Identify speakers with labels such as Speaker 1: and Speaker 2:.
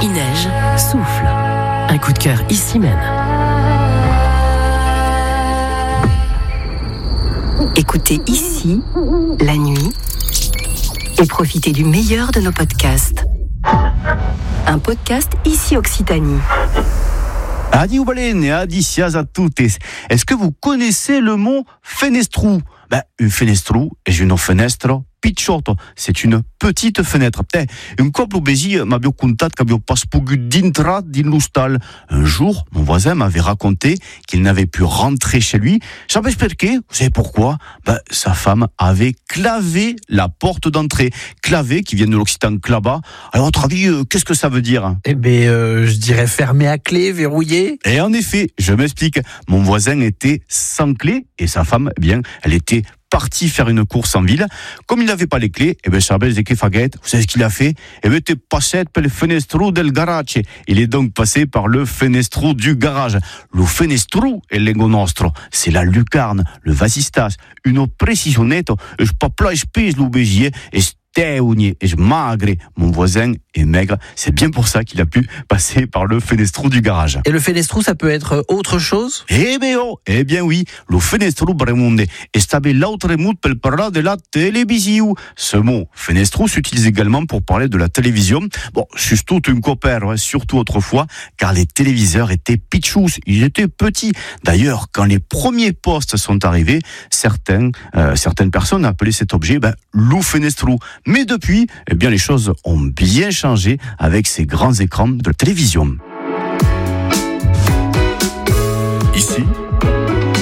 Speaker 1: Il neige, souffle. Un coup de cœur ici même. Écoutez ici, la nuit, et profitez du meilleur de nos podcasts. Un podcast Ici Occitanie.
Speaker 2: Adieu baleine, adicias a toutes. Est-ce que vous connaissez le mot fenestrou? Un fenestrou est une fenêtre picciotto, c'est une petite fenêtre. Un couple obési m'avait contat qu'avait pas pogut d'intra din l'hostal. Un jour, mon voisin m'avait raconté qu'il n'avait pu rentrer chez lui. Savez pourquoi? Vous savez pourquoi? Sa femme avait clavé la porte d'entrée. Clavé, qui vient de l'occitan clava. Alors, à votre avis, qu'est-ce que ça veut dire?
Speaker 3: Je dirais fermé à clé, verrouillé.
Speaker 2: Et en effet, je m'explique. Mon voisin était sans clé et sa femme, elle était parti faire une course en ville. Comme il n'avait pas les clés, Charbel de Kefaguette, vous savez ce qu'il a fait? T'es passé par le fenestrou del garage. Il est donc passé par le fenestrou du garage. Le fenestrou est l'ego nostro. C'est la lucarne, le vasistas, une précisionetto. Je pas plage pèse l'obégier et et magre. Mon voisin est maigre. C'est bien pour ça qu'il a pu passer par le fenestrou du garage.
Speaker 3: Et le fenestrou, ça peut être autre chose?
Speaker 2: Eh bien oui, le fenestrou bremonde est l'autre mot pour parler de la télévision. Ce mot fenestrou s'utilise également pour parler de la télévision. Bon, surtout une copère, surtout autrefois, car les téléviseurs étaient pitchous, ils étaient petits. D'ailleurs, quand les premiers postes sont arrivés, certaines personnes appelaient cet objet le fenestrou. Mais depuis, les choses ont bien changé avec ces grands écrans de télévision.
Speaker 4: Ici,